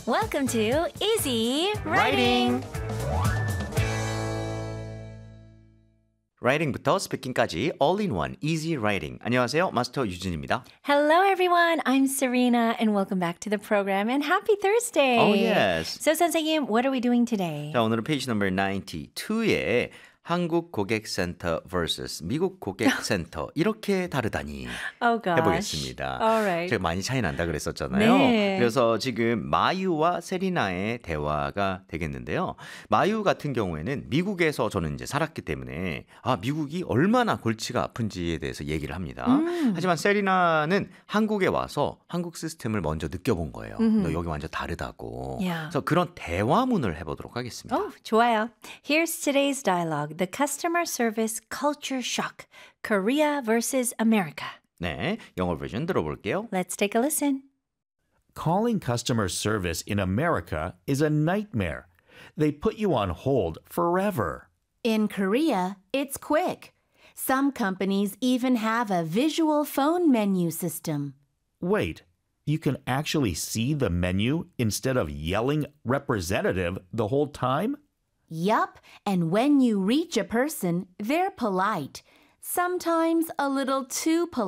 Welcome to Easy Writing. 라이팅부터 스피킹까지 all-in-one easy writing. 안녕하세요. 마스터 유진입니다. Hello, everyone. I'm Serena, and welcome back to the program. And happy Thursday. Oh, yes. So, 선생님, what are we doing today? 자, 오늘은 페이지 넘버 92에 한국 고객센터 vs 미국 고객센터 이렇게 다르다니 Oh, gosh. 해보겠습니다. All right. 제가 많이 차이 난다 그랬었잖아요. 네. 그래서 지금 마유와 세리나의 대화가 되겠는데요. 마유 같은 경우에는 미국에서 저는 이제 살았기 때문에 미국이 얼마나 골치가 아픈지에 대해서 얘기를 합니다. 하지만 세리나는 한국에 와서 한국 시스템을 먼저 느껴본 거예요. 너 여기 완전 다르다고. Yeah. 그래서 그런 대화문을 해보도록 하겠습니다. Oh, 좋아요. Here's today's dialogue. The customer service culture shock. Korea versus America. 네, 영어 버전 들어볼게요. Let's take a listen. Calling customer service in America is a nightmare. They put you on hold forever. In Korea, it's quick. Some companies even have a visual phone menu system. Wait, you can actually see the menu instead of yelling representative the whole time? Yup, and when you reach a person, they're polite. Sometimes a little too polite.